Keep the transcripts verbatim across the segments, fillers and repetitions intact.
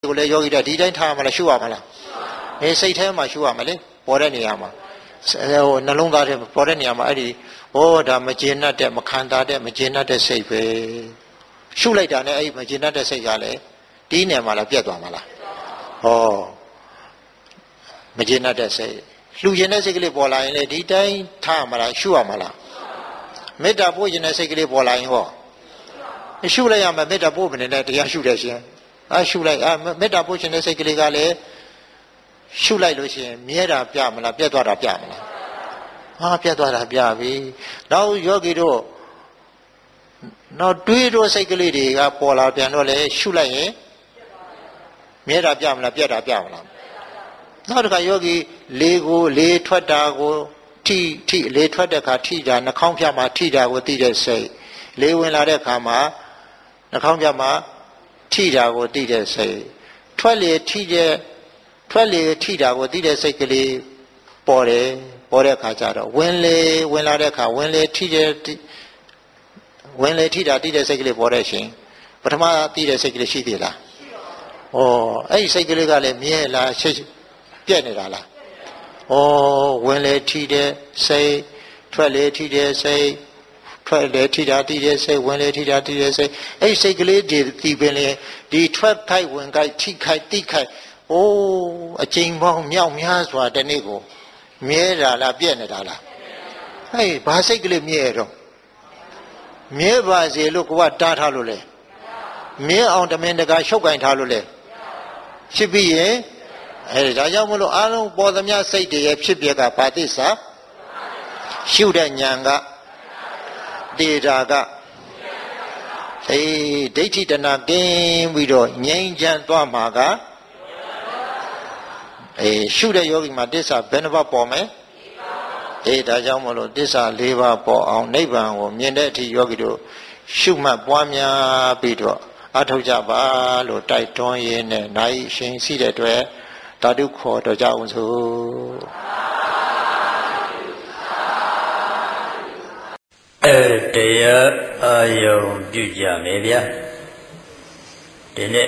ကိုလည်းယောဂီတို့ဒီတိုင်းထားမှလားရှုရမလားအဲစိတ်ထဲမှာရှုရမလဲပေါ်တဲ့နေရာမှာဟိုနှလုံးသားထဲပေါ်တဲ့နေရာမှာအဲ့ဒီဟောဒါမကျေနပ်တဲ့မခံတာတဲ့မကျေနပ်တဲ့စိတ်ပဲရှုလိုက်တာနဲ့အဲ့ဒီမကျေနပ်တဲ့စိတ်ကလည်းဒီနေရာမှာလည်းပြတ်သွားမှာလားဟောမကျေနပ်တဲ့စိတ်လှူခြင်းတဲ့စိတ်ကလေးပေါ်လာရင်လေဒီတိုင်းထားမှာလားရှုရမှာလားမေတ္တာပို့ခြင်းတဲ့စိတ်ကလေးပေါ်လာရင်ဟောရှုလိုက်ရမယ်မေတ္တာပို့မနေတဲ့တရားရှုတယ်ရှင်အရှုလိုက်အမေတ္တာပို့ခြင်းတဲ့စိတ်ကလေးကလည်းရှုလိုက်လို့ရှိရင်မြဲတာပြမလားပြတ်သွားတာပြမလားဟာပြတ်သွားတာပြပြီနောက်ယောဂီတို့နောက်တွေးတော့စိတ်ကလေးတွေကပေါ်လာပြန်တော့လေရှုလိုက်ရင်မြဲတာပြမလားပြတ်တာပြမလားနောက်တစ်ခါယောဂီလေကိုလေထွက်တာကိုထိထိလေထွက်တဲ့အခါထိတာနှာခေါင်းဖြတ်မှာထိတာကိုသိတဲ့စိတ်လေဝင်လာတဲ့အခါမှာနှာခေါင်းဖြတ်မှာထိတာကိုသိတဲ့စိတ်ထွက်လေထိတဲ့ထွက်လေထိတာကိုသိတဲ့စိတ်ကလေးပေါ်တယ်ပေါ်တဲ့အခါကျတော့ဝင်လေဝင်လာတဲ့အခါဝင်လေထိတဲ့ဝင်လေထိတာသိတဲ့စိတ်ကလေးပေါ်တဲ့ရှင်ပထမသိတဲ့စိတ်ကလေးရှိသေးလားဩအဲ့ဒီစိတ်ကလေးကလည်းမြဲလားရှိပြက်နေတာလားဩဝင်လေထိတဲ့စိတ်ထွက်လေထိတဲ့စိတ်ထွက်လေထိတာသိတဲ့စိတ်ဝင်လေထိတာသိတဲ့စိတ်အဲ့ဒီစိတ်ကလေးဒီဒီပင်လေဒီထွက်ခိုက်ဝင်ခိုက်ထိခိုက်တိခိုက်အိုးအချိန်ပေါင်းမြောက်များစွာတနေ့ကိုမြဲတာလားပြည့်နေတာလားဟဲ့ဘာစိတ်ကလေးမြဲတော့မြဲပါစေလို့ကိုကတားထားလို့လေမြဲအောင်တမင်တကာရှုပ်ကင်ထားလို့လေဖြစ်ပြီးရင်အဲဒါကြောင့်မလို့အားလုံးပေါ်သမျှစိတ်တွေရဲ့ဖြစ်ပြကဘာသစ္စာရှုတဲ့ဉာဏ်ကတေတာကအေးဒိဋ္ဌိတဏကင်းပြီးတော့ငြိမ်းချမ်းသွားမှာကအေးရှုတဲ့ယောဂီမှာတစ္ဆာဘယ်နှပါပေါ်မယ်အေးဒါကြောင့်မလို့တစ္ဆာ၄ပါးပေါ်အောင်နိဗ္ဗာန်ကိုမြင်တဲ့အထိယောဂီတို့ရှုမှတ်ပွားများပြီးတော့အထောက်ကြပါလို့တိုက်တွန်းရင်းနဲ့နိုင်အရှင်ရှိတဲ့အတွက်ဓာတုခေါ်တော်ကြအောင်စို့အဲတရားအာယုံပြုကြမယ်ဗျာဒီနေ့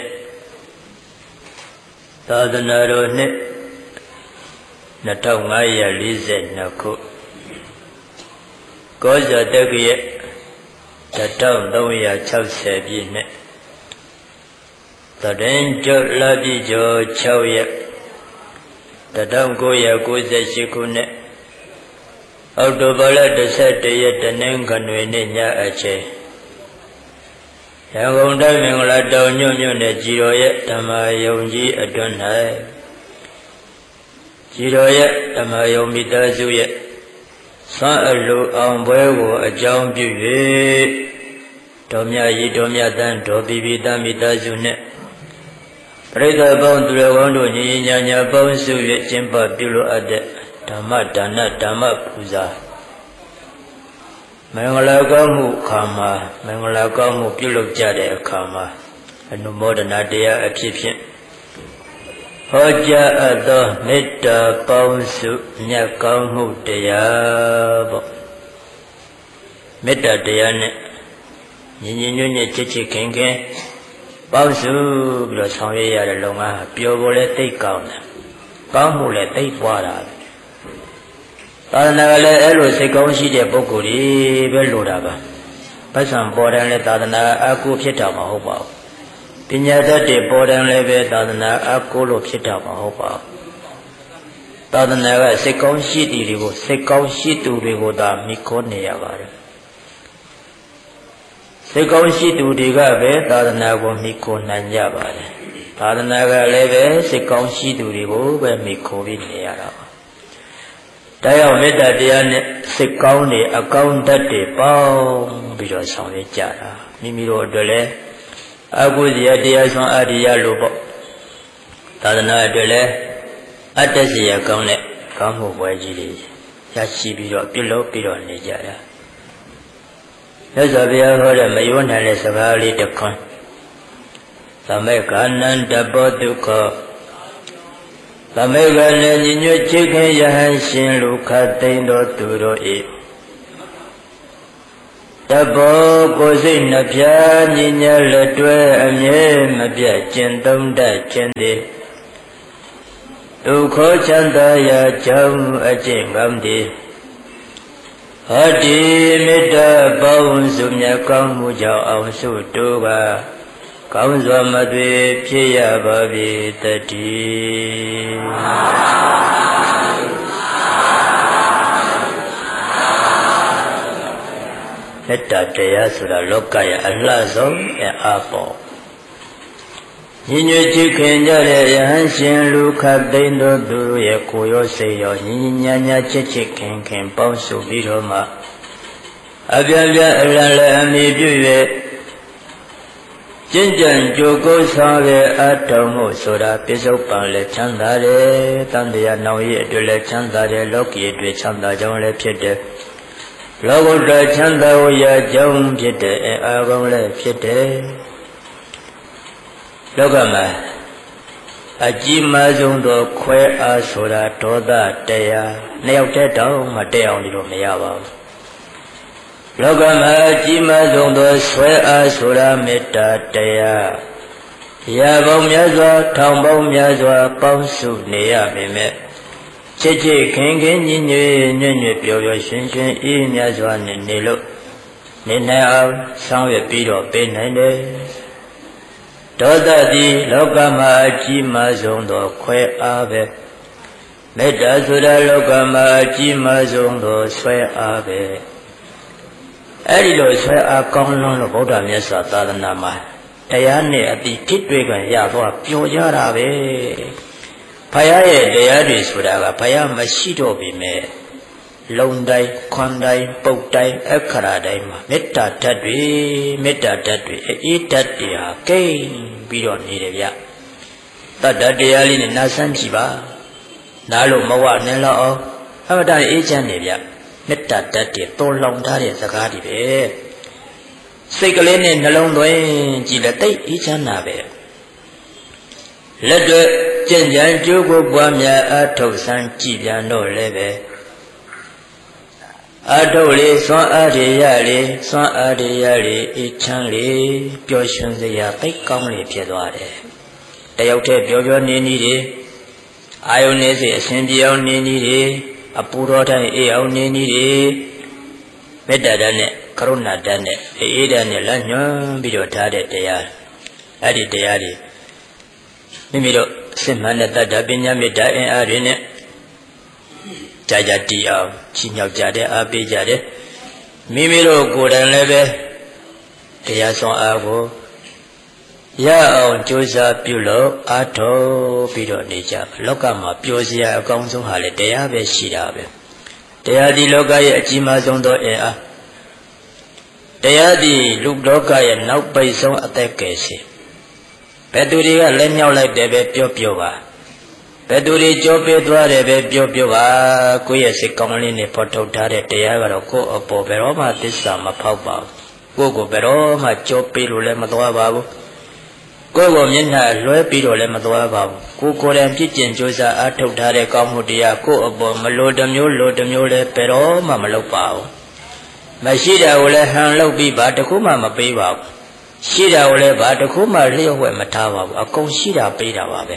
သာသနာတော်နှစ်နှစ်ထောင်ငါးရာလေးဆယ်နှစ်ခုကောဇာတက္ကရာတစ်ထောင်သုံးရာခြောက်ဆယ်ပြည့်နှစ်သတ္တင်ကျော်လပြည့်ကျော်ခြောက်ရက်တစ်ထောင်ကိုးရာကိုးဆယ်ရှစ်ခုနှစ်အောက်တိုဘာလတစ်ဆက်တရက်တနင်္ဂနွေနေ့ညအချိန်ရန်ကုန်တိုင်းမင်္ဂလာတောင်ညွန့်မြို့နယ်ကြည်တော်ရဲ့ဓမ္မယုံကြီးအတွင်း၌ကြည်တော်ရဲ့ဓမ္မယုံမိသားစုရဲ့ဆွမ်းအလိုအောင်ပွဲကိုအကြောင်းပြု၍တော်မြတ်ရီတော်မြတ်တန်တော်ပြည်ပြည်သားမိသားစုနဲ့ပရိသတ်ပေါင်းသူတော်ကောင်းတို့ညီညီညာညာပေါင်းစု၍ကျင့်ပပြုလိုအပ်တဲ့ဓမ္မဒါနဓမ္မပူဇာမင်္ဂလာကောင်းမှုအခါမှာမင်္ဂလာကောင်းမှုပြုလုပ်ကြတဲ့အခါမှာအနုမောဒနာတရားအဖြစ်ဖြင့်ဟောကြားအပ်သောမေတ္တာပေါင်းစုမြတ်ကောင်းမှုတရားပေါ့မေတ္တာတရားနဲ့ညီညီညွတ်ညွတ်ချစ်ချစ်ခင်ခင်ပေါင်းစုပြီးတော့ဆောင်ရွက်ရတဲ့လုပ်ငန်းပျော်ဖို့လည်းသိကောင်းတယ်ကောင်းမှုလည်းသိပွားတာသာသနာကလည်းအဲ့လိုစိတ်ကောင်းရှိတဲ့ပုဂ္ဂိုလ်တွေပဲလိုတာပါပတ်စံပေါ်တယ်လည်းသာသနာအကူဖြစ်တာမဟုတ်ပါဘူးပညာတတ်တဲ့ပေါ်တယ်လည်းပဲသာသနာအကူလို့ဖြစ်တာမဟုတ်ပါဘူးသာသနာကစိတ်ကောင်းရှိသူတွေကိုစိတ်ကောင်းရှိသူတွေကိုသာမိခိုးနေရပါတယ်စိတ်ကောင်းရှိသူတွေကပဲသာသနာကိုမိခိုးနိုင်ကြပါတယ်သာသနာကလည်းပဲစိတ်ကောင်းရှိသူတွေကိုပဲမိခိုးပြီးနေရတာပါတရားမေတ္တာတရားနဲ့စိတ်ကောင်းတွေအကောင်းတတ်တွေပေါင်းပြီးတော့ဆောင်ရွက်ကြတာမိမိတို့အတွက်လည်းအကုသိုလ်တရားဆွမ်းအရိယလို့ပေါ့သာသနာအတွက်လည်းအတ္တစီရကောင်းတဲ့ကောင်းမှုပွဲကြီးတွေရရှိပြီးတော့ပြုလုပ်ပြီးတော့နေကြတာမြတ်စွာဘုရားဟောတဲ့မယောနိုင်တဲ့စကားလေးတစ်ခွန်းသမက္ခဏန္တဘောဒုက္ခသမက္ခဏညီညွတ်ချစ်ခင်ယဟန်ရှင်လူခသိမ့်တော်သူတို့၏တဘောကိုယ်စိတ်နှပြညဉ့်ညလက်တွဲအမြဲမပြတ်ကျင့်သုံးတတ်ခြင်းသည်ဒုက္ခချမ်းသာရာကြောင့်အကျင့်ကောင်းသည်ဟောဒီမေတ္တာပေါင်းစုမြတ်ကောင်းမှုကြောင့်အောင်စုတို့ကကောင်းစွာမသွေဖြစ်ရပါပြီတည်းမေတ္တာတရားဆိုတာလောကရဲ့အလှဆုံးအအားပေါ်ညီညွတ်ချစ်ခင်ကြတဲ့ယဟန်ရှင်လူခတ်သိမ်းတို့သူတို့ရဲ့ကိုယ်ရောစိတ်ရောညီညီညာညာချစ်ချစ်ခင်ခင်ပေါင်းစုပြီးတော့မှအပြည့်ပြည့်အလံလည်းအမိပြု၍ကျင့်ကြံကြိုးကိုးဆောင်တဲ့အထုံမှုဆိုတာပြစ္ဆုတ်ပံလည်းချမ်းသာတယ်တန်တရားနောင်ရည်အတွက်လည်းချမ်းသာတယ်လောကီအတွက်ချမ်းသာကြောင်းလည်းဖြစ်တယ်လောကုတ္တချမ်းသာဝရကြောင်းဖြစ်တဲ့အအာကောင်းလည်းဖြစ်တယ်လောကမှာအကြီးမားဆုံးသောခွဲအားဆိုတာဒေါသတရားနှစ်ယောက်တည်းတောင်မတည့်အောင်လို့မရပါဘူးလောကမှာအကြီးမားဆုံးသောဆွဲအားဆိုတာမေတ္တာတရားရာပေါင်းများစွာထောင်ပေါင်းများစွာပေါင်းစုနေရပေမဲ့ချစ်ချစ်ခင်ခင်ညီညွတ်ညွတ်ညွတ်ပျော်ပျော်ရွှင်ရွှင်အေးများစွာနဲ့နေလို့နေနိုင်အောင်ဆောင်ရွက်ပြီးတော့ပေးနိုင်တယ်ဒေါသသည်လောကမှာအကြီးမားဆုံးသောခွဲအားပဲမေတ္တာဆိုတာလောကမှာအကြီးမားဆုံးသောဆွဲအားပဲအဲ့ဒီလိုဆွဲအားကောင်းလွန်းလို့ဗုဒ္ဓမြတ်စွာသာသနာမှာတရားနဲ့အတိဖြစ်တွေ့ကြရသွားပျော်ကြတာပဲဘုရားရဲ့တရားတွေဆိုတာကဘုရားမရှိတော့ပြီမဲ့လုံတိုင်းခွန်တိုင်းပုတ်တိုင်းအခရာတိုင်းမှာမေတ္တာဓာတ်တွေမေတ္တာဓာတ်တွေအေးဓာတ်တွေဟာကိန်းပြီးတော့နေတယ်ဗျတတ္တတရားလေးနဲ့နာဆန်းကြည့်ပါနားလို့မဝနဲ့တော့အောင်အမတန်အေးချမ်းနေဗျမေတ္တာဓာတ်တွေတော်လောင်ထားတဲ့စကားတွေပဲစိတ်ကလေးနဲ့နှလုံးသွင်းကြည့်လက်တိတ်အေးချမ်းတာပဲလက်တွေကျင့်ကြံကြိုးကိုပွားများအထုတ်ဆန်းကြည်ပြန်တော့လည်းပဲအထုတ်လေစွမ်းအားတွေရလေစွမ်းအားတွေရလေအေးချမ်းလေပျော်ရွှင်စရာသိကောင်းလေဖြစ်သွားတယ်တယောက်တည်းပျော်ပျော်နေနေတယ်အာယုန်နေစေအစဉ်ပြေအောင်နေနေတယ်အပူတော်တိုင်းအေးအောင်နေနေတယ်မေတ္တာဓာတ်နဲ့ကရုဏာဓာတ်နဲ့အေးဓာတ်နဲ့လက်ညွှန်းပြီးတော့ထားတဲ့တရားအဲ့ဒီတရားတွေမိမိတို့စစ်မှန်တဲ့တတ္တပညာမေတ္တာအင်အားတွေနဲ့ကြာကြာတည်အောင်ချီးမြှောက်ကြတဲ့အားပေးကြတဲ့မိမိတို့ကိုယ်တိုင်လည်းပဲတရားဆောင်အားကိုရအောင်ကြိုးစားပြုလို့အားထုတ်ပြီးတော့နေကြလောကမှာပျော်စရာအကောင်းဆုံးဟာလေတရားပဲရှိတာပဲတရားဒီလောကရဲ့အကြီးမားဆုံးသောအင်အားတရားဒီလူလောကရဲ့နောက်ပိတ်ဆုံးအသက်ကယ်စီဘယ်သူတွေကလက်ညှောက်လိုက်တယ်ပဲပြောပြောပါဘယ်သူတွေကြောပေးသွားတယ်ပဲပြောပြောပါကိုယ့်ရဲ့စိတ်ကောင်းလေးနဲ့ဖော်ထုတ်ထားတဲ့တရားကတော့ကိုယ့်အပေါ်ဘယ်တော့မှသစ္စာမဖောက်ပါဘူးကိုယ့်ကိုဘယ်တော့မှကြောပေးလို့လည်းမသွားပါဘူးကိုယ့်ကိုမျက်နှာလွှဲပြီးတော့လည်းမသွားပါဘူးကိုယ်ကိုယ်တိုင်ပြည့်ကျင်ကြိုးစားအားထုတ်ထားတဲ့ကောင်းမှုတရားကိုယ့်အပေါ်မလိုတစ်မျိုးလိုတစ်မျိုးလည်းဘယ်တော့မှမလုပ်ပါဘူးမရှိတာကိုလည်းဟန်လုပ်ပြီးဘာတစ်ခုမှမပေးပါဘူးရှိတာကိုလည်းဘာတစ်ခုမှလျှော့ဝှက်မထားပါဘူးအကုန်ရှိတာပေးတာပါပဲ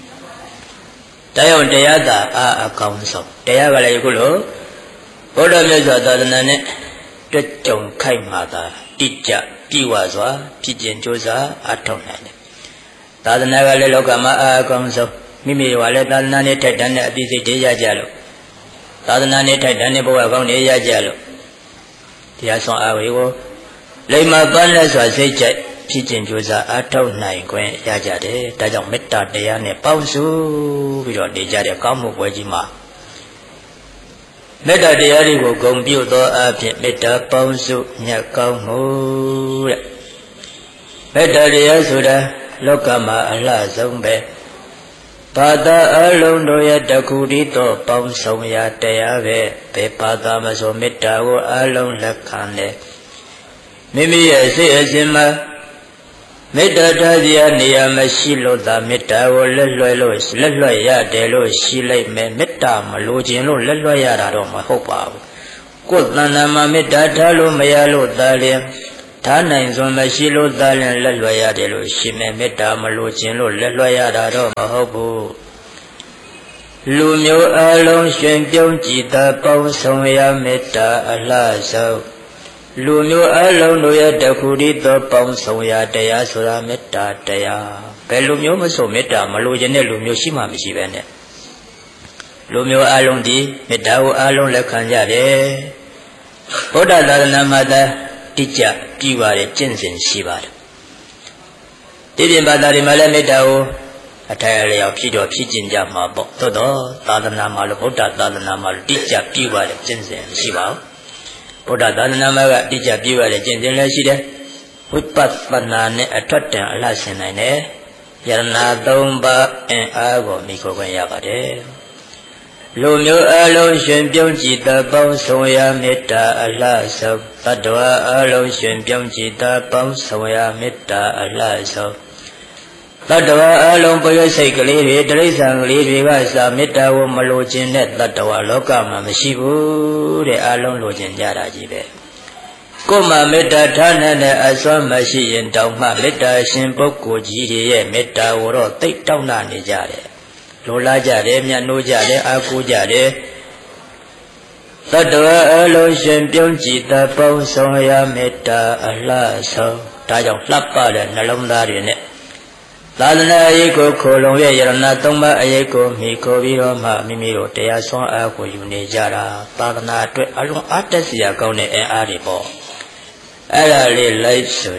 တရားတရားသာအာအကောင်းဆုံးတရားကလည်းယခုလိုဘုရားမြတ်စွာသာသနာနဲ့တွေ့ကြုံခိုက်မှသာတိကျပြည့်ဝစွာဖြစ်ကျင်ကြိုးစားအားထုတ်နိုင်တယ်သာသနာကလည်းလောကမှာအာအကောင်းဆုံးမိမိတို့ကလည်းသာသနာနဲ့ထိုက်တန်တဲ့အသိစိတ်တွေရကြလို့သာသနာနဲ့ထိုက်တန်တဲ့ဘဝကောင်းတွေရကြလို့တရားဆောင်အားဝေကိုလိမ္မာပန်းလက်စွာစိတ်ကြိုက်ဖြစ်ကျင်ကြိုးစားအားထုတ်နိုင်ခွင့်ရကြတယ်ဒါကြောင့်မေတ္တာတရားနဲ့ပေါင်းစုပြီးတော့နေကြတဲ့ကောင်းမှုပွဲကြီးမှာမေတ္တာတရားတွေကိုဂုဏ်ပြုသောအဖြစ်မေတ္တာပေါင်းစုမြတ်ကောင်းမှုတဲ့မေတ္တာတရားဆိုတာလောကမှာအလှဆုံးပဲဘာသာအလုံးတို့ရဲ့တခုတည်းသောပေါင်းဆောင်ရာတရားပဲဘယ်ဘာသာမဆိုမေတ္တာကိုအလုံးလက်ခံတယ်မိမိရဲ့စိတ်အစဉ်မှာမေတ္တာထားစရာနေရာမရှိလို့သာမေတ္တာကိုလက်လွှဲလို့လက်လွှဲရတယ်လို့ရှိလိုက်မယ်မေတ္တာမလိုချင်လို့လက်လွှဲရတာတော့မဟုတ်ပါဘူးကိုယ်တဏ္ဍာမှာမေတ္တာထားလို့မရလို့သာလျင်ထားနိုင်စွာမရှိလို့သာလျင်လက်လွှဲရတယ်လို့ရှိမယ်မေတ္တာမလို့ခြင်းလို့လက်လွှဲရတာတော့မဟုတ်ဘူးလူမျိုးအလုံးရှင်ပြုံးကြည်သာပေါင်းဆောင်ရမေတ္တာအလှဆုံးလူမျိုးအလုံးတို့ရဲ့တခုတည်းသောပေါင်းဆောင်ရတရားဆိုတာမေတ္တာတရားဘယ်လူမျိုးမဆိုမေတ္တာမလို့ခြင်းတဲ့လူမျိုးရှိမှမရှိပဲနဲ့လူမျိုးအလုံးဒီမေတ္တာကိုအလုံးလက်ခံကြတယ်ဘုရားသာသနာမှာတိကျပြီးပါတယ်ကျင့်စဉ်ရှိပါတယ်ဒီပြင်ဘာသာတွေမှာလည်းမေတ္တာကိုအထိုင်အလျောက်ဖြစ်တော်ဖြစ်ကျင်ကြမှာပေါ့သို့တော့သာသနာမှာလို့ဗုဒ္ဓသာသနာမှာလို့တိကျပြီးပါတယ်ကျင့်စဉ်ရှိပါဘူးဗုဒ္ဓသာသနာမှာကတိကျပြီးပါတယ်ကျင့်စဉ်လည်းရှိတယ်ဝိပဿနာနဲ့အထွတ်တန်အလှဆင်နိုင်တယ်ယရဏသုံးပါးအင်အားကိုမိခိုခွင့်ရပါတယ်လူမျိုးအလုံးရှင်ပြုံးကြည်သာပေါင်းဆောင်ရမေတ္တာအလှဆုံးတတ္တဝါအလုံးရှင်ပြုံးကြည်သာပေါင်းဆောင်ရမေတ္တာအလှဆုံးတတ္တဝါအလုံးပရိစိတ်ကလေးတွေတိရစ္ဆာန်ကလေးတွေကစာမေတ္တာကိုမလိုချင်တဲ့တတ္တဝါလောကမှာမရှိဘူးတဲ့အလုံးလိုချင်ကြတာကြီးပဲကိုယ်မှာမေတ္တာထားနိုင်တဲ့အစွမ်းမရှိရင်တောင်မှမေတ္တာရှင်ပုဂ္ဂိုလ်ကြီးတွေရဲ့မေတ္တာကိုတော့သိတောင်းတနေကြတယ်လိုလားကြတယ်မြတ်နိုးကြတယ်အားကိုးကြတယ်တတ္တဝါအလုံးရှင်ပြုံးကြည်သာပေါင်းဆောင်ရမေတ္တာအလှဆုံးဒါကြောင့်လှပတဲ့နှလုံးသားတွေနဲ့သာသနာရေးကိုခိုလုံရဲ့ယရဏသုံးပါးအရေးကိုမိခိုပြီးတော့မှမိမိတို့တရားဆွမ်းအားကိုယူနေကြတာသာသနာအတွက်အလုံးအားတက်စရာကောင်းတဲ့အင်အားတွေပေါ့အဲ့ဒါလေးလိုက်ဆို